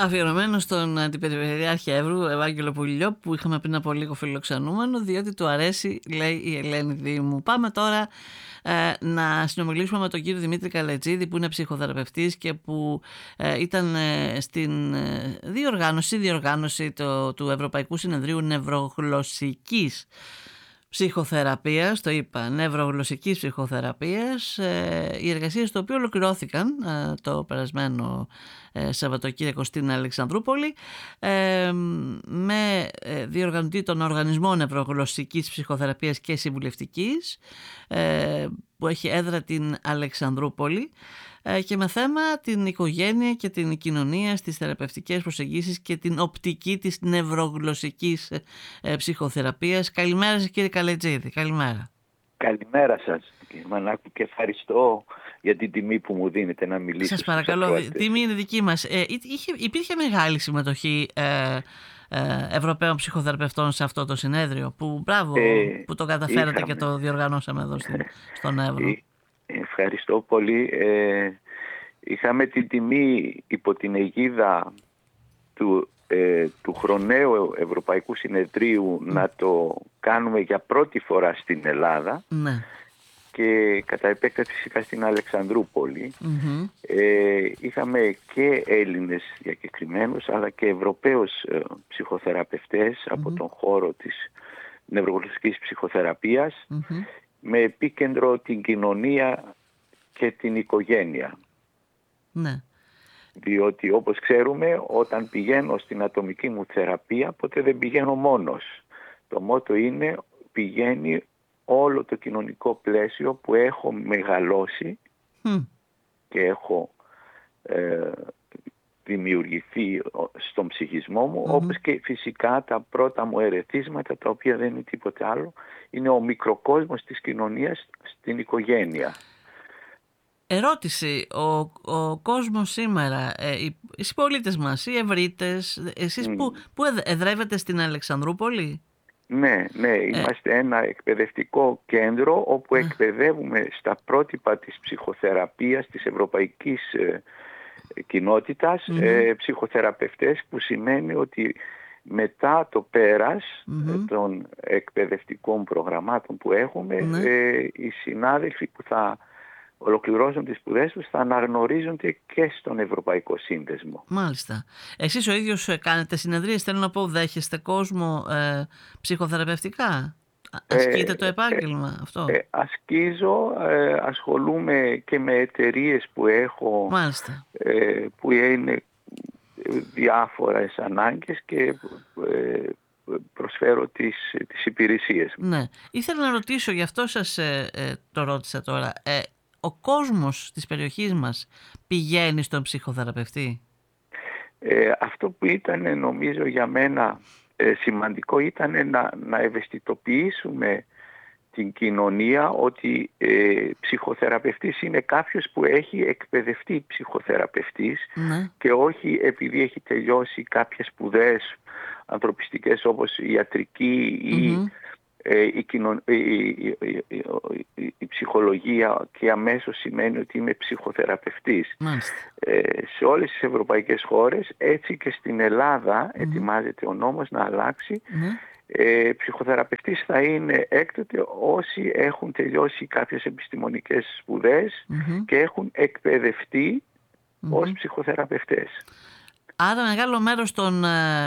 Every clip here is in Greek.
Αφιερωμένο στον Αντιπεριφερειάρχη Εύρου, Ευάγγελο Πουλιό, που είχαμε πριν από λίγο φιλοξενούμενο, διότι του αρέσει, λέει η Ελένη Δήμου. Πάμε τώρα να συνομιλήσουμε με τον κύριο Δημήτρη Καλετζίδη, που είναι ψυχοθεραπευτής και που ήταν στην διοργάνωση του Ευρωπαϊκού Συνεδρίου Νευρογλωσσικής ψυχοθεραπείας, το είπα, νευρογλωσσικής ψυχοθεραπείας, οι εργασίες του οποίου ολοκληρώθηκαν το περασμένο Σαββατοκύριακο στην Αλεξανδρούπολη, με διοργανωτή τον Οργανισμό Νευρογλωσσικής Ψυχοθεραπείας και Συμβουλευτικής, που έχει έδρα την Αλεξανδρούπολη, και με θέμα την οικογένεια και την κοινωνία στις θεραπευτικές προσεγγίσεις και την οπτική της νευρογλωσσικής ψυχοθεραπείας. Καλημέρα σας, κύριε Καλετζίδη. Καλημέρα. Καλημέρα σας, κύριε Μανάκου, και ευχαριστώ για την τιμή που μου δίνετε να μιλήσω. Σας παρακαλώ, τιμή είναι δική μας. Υπήρχε μεγάλη συμμετοχή Ευρωπαίων ψυχοθεραπευτών σε αυτό το συνέδριο, που μπράβο που το καταφέρατε και το διοργανώσαμε εδώ στον Εύρο. Ευχαριστώ πολύ. Είχαμε την τιμή υπό την αιγίδα του χροναίου Ευρωπαϊκού Συνεδρίου να το κάνουμε για πρώτη φορά στην Ελλάδα, ναι, και κατά επέκταση φυσικά στην Αλεξανδρούπολη. Είχαμε και Έλληνες διακεκριμένους, αλλά και Ευρωπαίους ψυχοθεραπευτές από τον χώρο της νευρογλωσσικής ψυχοθεραπείας, με επίκεντρο την κοινωνία και την οικογένεια. Ναι. Διότι, όπως ξέρουμε, όταν πηγαίνω στην ατομική μου θεραπεία, ποτέ δεν πηγαίνω μόνος. Το μότο είναι πηγαίνει όλο το κοινωνικό πλαίσιο που έχω μεγαλώσει και έχω δημιουργηθεί στον ψυχισμό μου, όπως και φυσικά τα πρώτα μου ερεθίσματα, τα οποία δεν είναι τίποτε άλλο, είναι ο μικροκόσμος της κοινωνίας στην οικογένεια. Ερώτηση, ο κόσμος σήμερα, οι συμπολίτες μας, οι ευρύτες, εσείς που εδρεύετε στην Αλεξανδρούπολη? Ναι, είμαστε ένα εκπαιδευτικό κέντρο όπου εκπαιδεύουμε στα πρότυπα της ψυχοθεραπείας της ευρωπαϊκής κοινότητας ψυχοθεραπευτές, που σημαίνει ότι μετά το πέρας των εκπαιδευτικών προγραμμάτων που έχουμε, οι συνάδελφοι που θα ολοκληρώσουν τις σπουδές τους θα αναγνωρίζονται και στον Ευρωπαϊκό Σύνδεσμο. Μάλιστα. Εσείς ο ίδιος κάνετε συνεδρίες, θέλω να πω, δέχεστε κόσμο ψυχοθεραπευτικά? Ασκείτε το επάγγελμα αυτό? Ασκίζω, ασχολούμαι και με εταιρείες που έχω, μάλιστα, που είναι διάφορες ανάγκες, και προσφέρω τις υπηρεσίες μου. Ναι. Ήθελα να ρωτήσω, γι' αυτό σας το ρώτησα τώρα. Ο κόσμος της περιοχής μας πηγαίνει στον ψυχοθεραπευτή? Αυτό που ήταν, νομίζω, για μένα σημαντικό ήταν να ευαισθητοποιήσουμε την κοινωνία ότι ψυχοθεραπευτής είναι κάποιος που έχει εκπαιδευτεί ψυχοθεραπευτής, και όχι επειδή έχει τελειώσει κάποιες σπουδές ανθρωπιστικές όπως η ιατρική ή η ψυχολογία, και αμέσως σημαίνει ότι είμαι ψυχοθεραπευτής. Σε όλες τις ευρωπαϊκές χώρες, έτσι και στην Ελλάδα, ετοιμάζεται ο νόμος να αλλάξει. Ψυχοθεραπευτής θα είναι έκτοτε όσοι έχουν τελειώσει κάποιες επιστημονικές σπουδές και έχουν εκπαιδευτεί ως ψυχοθεραπευτές. Άρα μεγάλο μέρος των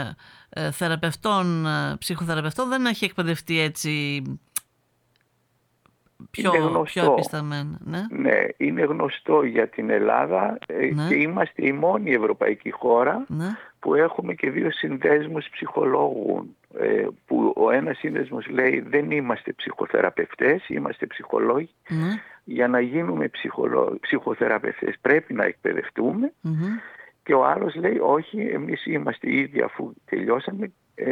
ψυχοθεραπευτών δεν έχει εκπαιδευτεί έτσι πιο επισταμένα. Ναι, είναι γνωστό για την Ελλάδα, και είμαστε η μόνη ευρωπαϊκή χώρα που έχουμε και 2 συνδέσμους ψυχολόγων, που ο ένας σύνδεσμος λέει δεν είμαστε ψυχοθεραπευτές, είμαστε ψυχολόγοι. Για να γίνουμε ψυχοθεραπευτές πρέπει να εκπαιδευτούμε. Και ο άλλος λέει όχι, εμείς είμαστε ήδη, αφού τελειώσαμε,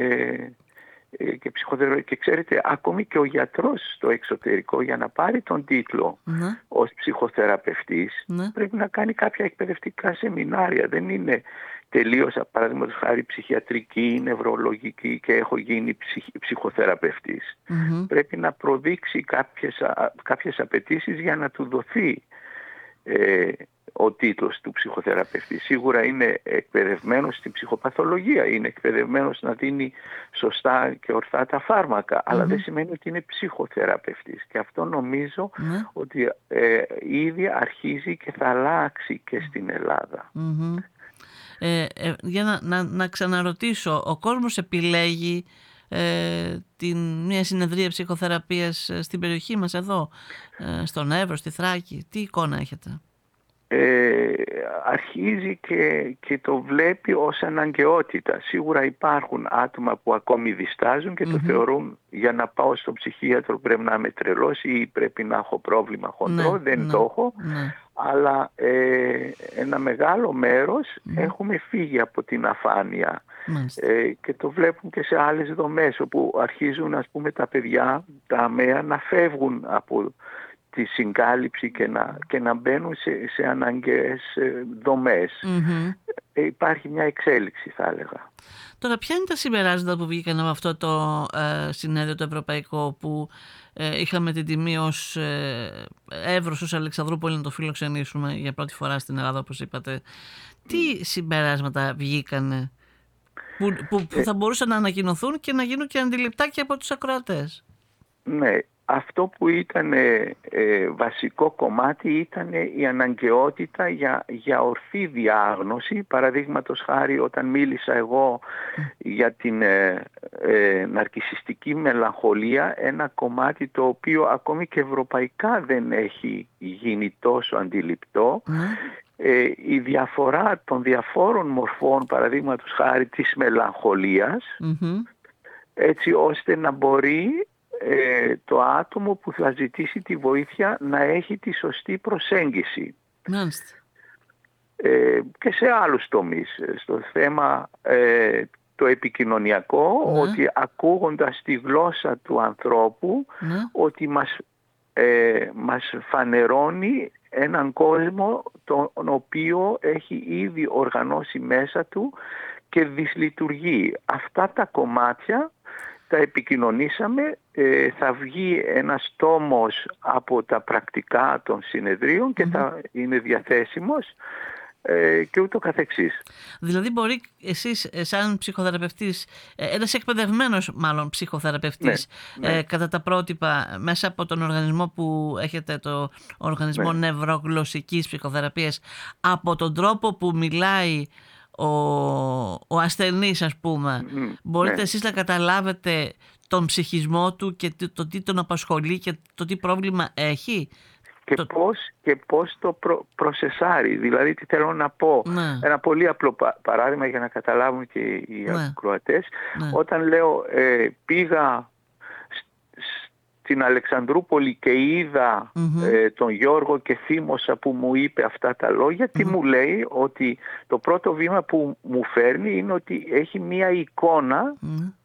και ξέρετε, ακόμη και ο γιατρός στο εξωτερικό, για να πάρει τον τίτλο ως ψυχοθεραπευτής, πρέπει να κάνει κάποια εκπαιδευτικά σεμινάρια. Δεν είναι τελείωσα, παραδείγματος χάρη, ψυχιατρική ή νευρολογική και έχω γίνει ψυχοθεραπευτής. Πρέπει να προδείξει κάποιες απαιτήσεις για να του δοθεί ο τίτλος του ψυχοθεραπευτή. Σίγουρα είναι εκπαιδευμένος στην ψυχοπαθολογία, είναι εκπαιδευμένος να δίνει σωστά και ορθά τα φάρμακα, αλλά δεν σημαίνει ότι είναι ψυχοθεραπευτής. Και αυτό νομίζω ότι ήδη αρχίζει και θα αλλάξει και στην Ελλάδα. Για να ξαναρωτήσω, ο κόσμος επιλέγει μια συνεδρία ψυχοθεραπείας στην περιοχή μας εδώ, στον Εύρο, στη Θράκη? Τι εικόνα έχετε? Αρχίζει και το βλέπει ως αναγκαιότητα. Σίγουρα υπάρχουν άτομα που ακόμη διστάζουν και το θεωρούν, για να πάω στον ψυχίατρο πρέπει να είμαι τρελός ή πρέπει να έχω πρόβλημα χοντρό. Δεν το έχω. Αλλά ένα μεγάλο μέρος έχουμε φύγει από την αφάνεια και το βλέπουν και σε άλλες δομές, όπου αρχίζουν, ας πούμε, τα παιδιά, τα ΑΜΕΑ, να φεύγουν από τη συγκάλυψη και να μπαίνουν σε αναγκαίες δομές. Υπάρχει μια εξέλιξη, θα έλεγα. Τώρα, ποια είναι τα συμπεράσματα που βγήκαν από αυτό το συνέδριο το ευρωπαϊκό που είχαμε την τιμή ως Εύρος, ως Αλεξανδρούπολη, να το φιλοξενήσουμε για πρώτη φορά στην Ελλάδα, όπως είπατε? Τι συμπεράσματα βγήκανε που θα μπορούσαν να ανακοινωθούν και να γίνουν και αντιληπτά και από τους ακροατές? Ναι. Αυτό που ήταν βασικό κομμάτι ήταν η αναγκαιότητα για ορθή διάγνωση. Παραδείγματος χάρη, όταν μίλησα εγώ για την ναρκισσιστική μελαγχολία, ένα κομμάτι το οποίο ακόμη και ευρωπαϊκά δεν έχει γίνει τόσο αντιληπτό, η διαφορά των διαφόρων μορφών, παραδείγματος χάρη της μελαγχολίας, έτσι ώστε να μπορεί το άτομο που θα ζητήσει τη βοήθεια να έχει τη σωστή προσέγγιση. Και σε άλλους τομείς, στο θέμα το επικοινωνιακό, ότι ακούγοντας τη γλώσσα του ανθρώπου, ότι μας φανερώνει έναν κόσμο τον οποίο έχει ήδη οργανώσει μέσα του και δυσλειτουργεί. Αυτά τα κομμάτια τα επικοινωνήσαμε, θα βγει ένας τόμος από τα πρακτικά των συνεδρίων και θα είναι διαθέσιμος και ούτω καθεξής. Δηλαδή μπορεί εσείς σαν ψυχοθεραπευτής, ένας εκπαιδευμένος μάλλον ψυχοθεραπευτής, κατά τα πρότυπα, μέσα από τον οργανισμό που έχετε, το Οργανισμό Νευρογλωσσικής Ψυχοθεραπείας, από τον τρόπο που μιλάει ο ασθενής, ας πούμε, μπορείτε εσείς να καταλάβετε τον ψυχισμό του και το τι τον απασχολεί και το τι πρόβλημα έχει? Και πώς το προσεσάρει. Δηλαδή, τι θέλω να πω. Ένα πολύ απλό παράδειγμα για να καταλάβουν και οι ακροατές. Όταν λέω πήγα στην Αλεξανδρούπολη και είδα τον Γιώργο και θύμωσα που μου είπε αυτά τα λόγια, τι μου λέει? Ότι το πρώτο βήμα που μου φέρνει είναι ότι έχει μία εικόνα,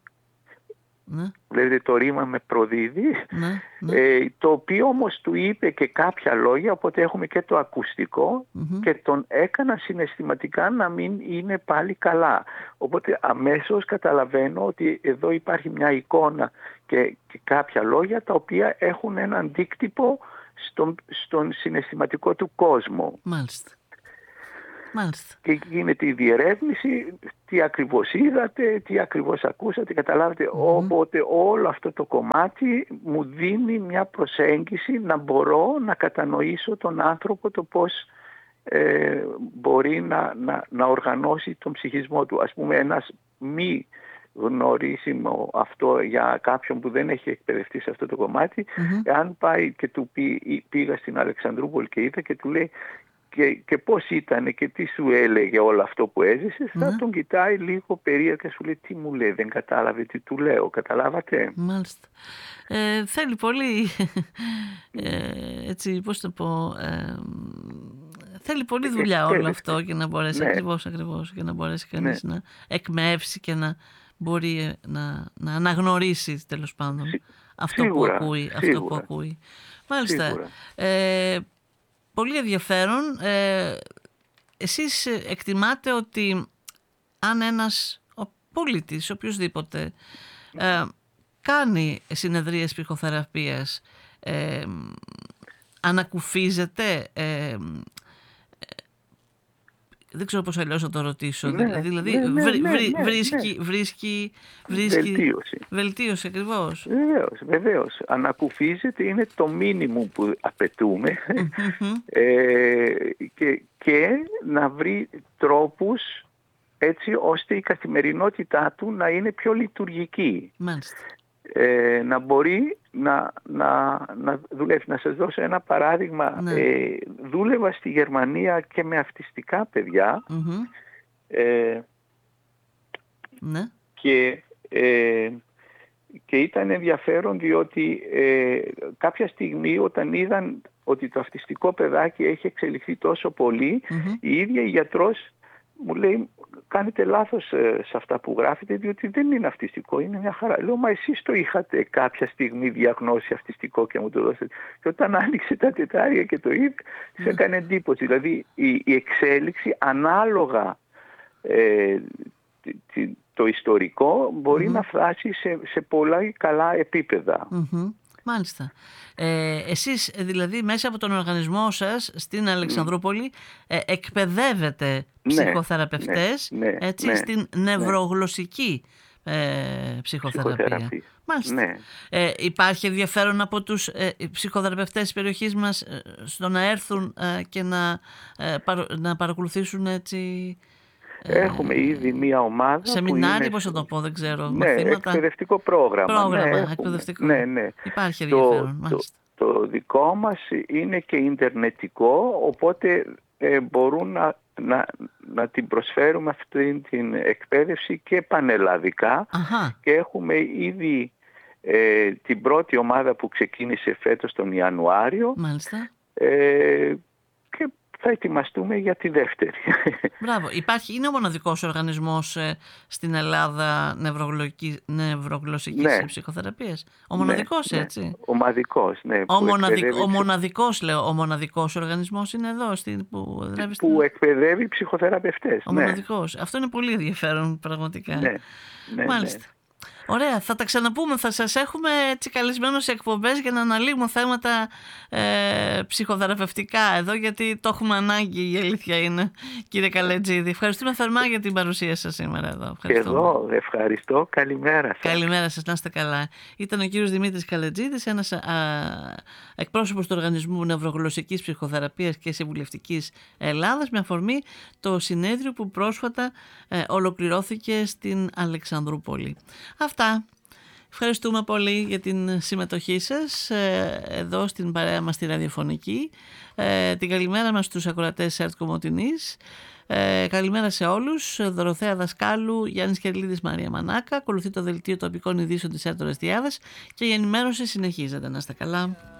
δηλαδή το ρήμα με προδίδει, το οποίο όμως του είπε και κάποια λόγια, οπότε έχουμε και το ακουστικό και τον έκανα συναισθηματικά να μην είναι πάλι καλά. Οπότε αμέσως καταλαβαίνω ότι εδώ υπάρχει μια εικόνα και κάποια λόγια τα οποία έχουν ένα αντίκτυπο στον συναισθηματικό του κόσμο. Μάλιστα. Και γίνεται η διερεύνηση, τι ακριβώς είδατε, τι ακριβώς ακούσατε, καταλάβετε. Οπότε όλο αυτό το κομμάτι μου δίνει μια προσέγγιση να μπορώ να κατανοήσω τον άνθρωπο, το πώς μπορεί να οργανώσει τον ψυχισμό του. Ας πούμε, ένας μη γνωρίσιμο αυτό για κάποιον που δεν έχει εκπαιδευτεί σε αυτό το κομμάτι, αν πάει και του πήγα στην Αλεξανδρούπολη και είδα και του λέει και πώς ήταν και τι σου έλεγε όλο αυτό που έζησες, θα τον κοιτάει λίγο περίεργα και σου λέει τι μου λέει, δεν κατάλαβε τι του λέω, καταλάβατε? Μάλιστα. Θέλει πολύ έτσι, πώς το πω, θέλει πολλή δουλειά όλο αυτό και να μπορέσει ακριβώς και να μπορέσει κανείς να εκμεύσει και να μπορεί να αναγνωρίσει τέλος πάντων αυτό που ακούει. Μάλιστα. Πολύ ενδιαφέρον. Εσείς εκτιμάτε ότι αν ένας πολίτης, οποιοσδήποτε, κάνει συνεδρίες ψυχοθεραπείας, ανακουφίζεται, δεν ξέρω πώς αλλιώς να το ρωτήσω. Δηλαδή βρίσκει βελτίωση ακριβώς. Βεβαίως. Ανακουφίζεται, είναι το μίνιμουμ που απαιτούμε και να βρει τρόπους έτσι ώστε η καθημερινότητά του να είναι πιο λειτουργική. Μάλιστα. Να μπορεί να δουλεύει. Να σας δώσω ένα παράδειγμα. Ναι. Δούλευα στη Γερμανία και με αυτιστικά παιδιά ναι. Και ήταν ενδιαφέρον διότι κάποια στιγμή όταν είδαν ότι το αυτιστικό παιδάκι έχει εξελιχθεί τόσο πολύ, η ίδια η γιατρός μου λέει, κάνετε λάθος σε αυτά που γράφετε, διότι δεν είναι αυτιστικό, είναι μια χαρά. Λέω, μα εσείς το είχατε κάποια στιγμή διαγνώσει αυτιστικό και μου το δώσετε. Και όταν άνοιξε τα τετράδια και το είδε, σε έκανε εντύπωση. Δηλαδή η εξέλιξη ανάλογα το ιστορικό μπορεί να φτάσει σε πολλά καλά επίπεδα. Μάλιστα. Εσείς δηλαδή μέσα από τον οργανισμό σας στην Αλεξανδρούπολη εκπαιδεύετε ψυχοθεραπευτές στην νευρογλωσσική ψυχοθεραπεία. Μάλιστα. Υπάρχει ενδιαφέρον από τους ψυχοθεραπευτές της περιοχής μας στο να έρθουν και να παρακολουθήσουν έτσι... Έχουμε ήδη μία ομάδα. Σεμινάρι, πώς θα το πω, δεν ξέρω. Εκπαιδευτικό πρόγραμμα. Εκπαιδευτικό. Υπάρχει ενδιαφέρον. Το δικό μας είναι και ιντερνετικό, οπότε μπορούν να την προσφέρουμε αυτή την εκπαίδευση και πανελλαδικά. Και έχουμε ήδη την πρώτη ομάδα που ξεκίνησε φέτος τον Ιανουάριο. Μάλιστα. Και θα ετοιμαστούμε για τη δεύτερη. Μπράβο. Είναι ο μοναδικός οργανισμός στην Ελλάδα νευρογλωσσικής ψυχοθεραπείας. Ο μοναδικός, έτσι. Ο μοναδικός οργανισμός είναι εδώ που εκπαιδεύει ψυχοθεραπευτές. Ο μοναδικός. Αυτό είναι πολύ ενδιαφέρον πραγματικά. Μάλιστα. Ωραία, θα τα ξαναπούμε, θα σας έχουμε έτσι καλεσμένους σε εκπομπές για να αναλύουμε θέματα ψυχοθεραπευτικά εδώ, γιατί το έχουμε ανάγκη, η αλήθεια είναι, κύριε Καλετζίδη. Ευχαριστούμε θερμά για την παρουσία σας σήμερα εδώ. Εγώ ευχαριστώ, καλημέρα σας. Καλημέρα σας, να είστε καλά. Ήταν ο κύριος Δημήτρης Καλετζίδης, ένας εκπρόσωπος του Οργανισμού Νευρογλωσσικής Ψυχοθεραπείας και Συμβουλευτικής Ελλάδας, με αφορμή το συνέδριο που πρόσφατα ολοκληρώθηκε στην Αλεξανδρούπολη. Αυτά. Ευχαριστούμε πολύ για την συμμετοχή σας εδώ στην παρέα μας στη ραδιοφωνική. Την καλημέρα μας στους ακροατές της ΕΡΤ Κομοτηνής. Καλημέρα σε όλους. Δωροθέα Δασκάλου, Γιάννης Κερλίδης, Μαρία Μανάκα. Ακολουθεί το δελτίο τοπικών ειδήσεων της ΕΡΤ Ορεστιάδας και η ενημέρωση συνεχίζεται. Να είστε καλά.